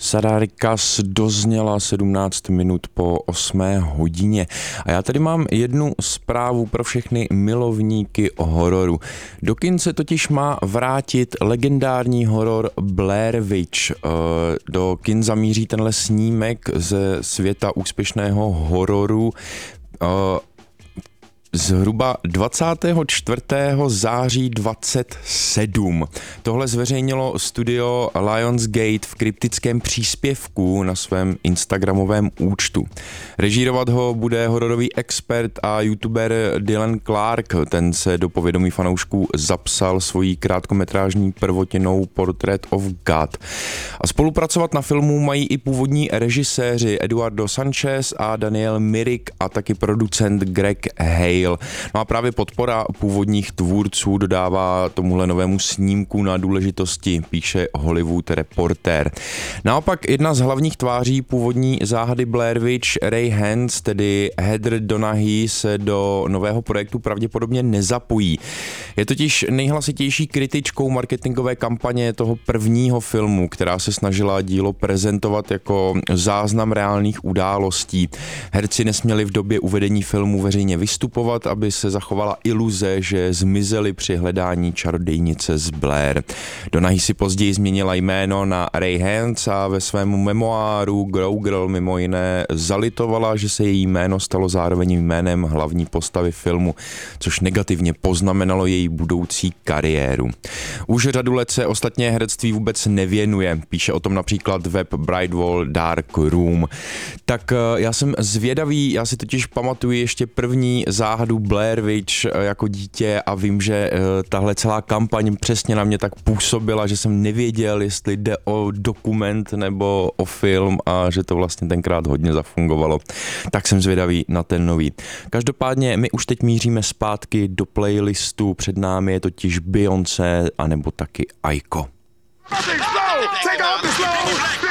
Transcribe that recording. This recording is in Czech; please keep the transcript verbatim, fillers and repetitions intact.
Sararikas dozněla sedmnáct minut po osmé hodině. A já tady mám jednu zprávu pro všechny milovníky hororu. Do kin se totiž má vrátit legendární horor Blair Witch. Do kin zamíří tenhle snímek ze světa úspěšného hororu zhruba dvacátého čtvrtého září dvacet sedm. Tohle zveřejnilo studio Lionsgate v kryptickém příspěvku na svém instagramovém účtu. Režírovat ho bude hororový expert a youtuber Dylan Clark. Ten se do povědomí fanoušků zapsal svojí krátkometrážní prvotěnou Portrait of God. A spolupracovat na filmu mají i původní režiséři Eduardo Sanchez a Daniel Myrick a taky producent Greg Hale. No a právě podpora původních tvůrců dodává tomuhle novému snímku na důležitosti, píše Hollywood Reporter. Naopak jedna z hlavních tváří původní záhady Blair Witch, Ray Hans, tedy Heather Donahue, se do nového projektu pravděpodobně nezapojí. Je totiž nejhlasitější kritičkou marketingové kampaně toho prvního filmu, která se snažila dílo prezentovat jako záznam reálných událostí. Herci nesměli v době uvedení filmu veřejně vystupovat, aby se zachovala iluze, že zmizeli při hledání čarodějnice z Blair. Donahue si později změnila jméno na Ray Hans a ve svém memoáru Grow Girl mimo jiné zalitovala, že se její jméno stalo zároveň jménem hlavní postavy filmu, což negativně poznamenalo její budoucí kariéru. Už řadu let se ostatně herectví vůbec nevěnuje, píše o tom například web Bridewell Dark Room. Tak já jsem zvědavý, já si totiž pamatuju ještě první záhadu Blair Witch jako dítě a vím, že tahle celá kampaň přesně na mě tak působila, že jsem nevěděl, jestli jde o dokument nebo o film a že to vlastně tenkrát hodně zafungovalo. Tak jsem zvědavý na ten nový. Každopádně my už teď míříme zpátky do playlistu, před námi je totiž Beyoncé anebo taky Aiko.